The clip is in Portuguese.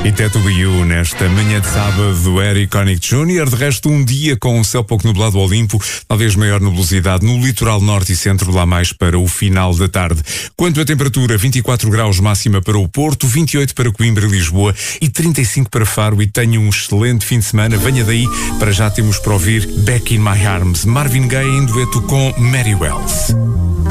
E Tattoo You nesta manhã de sábado, Eric Connick Jr. De resto, um dia com um céu pouco nublado ao limpo, talvez maior nebulosidade no litoral norte e centro, lá mais para o final da tarde. Quanto à temperatura, 24 graus máxima para o Porto, 28 para Coimbra e Lisboa e 35 para Faro. E tenha um excelente fim de semana. Venha daí, para já temos para ouvir Back in My Arms, Marvin Gaye em dueto com Mary Wells.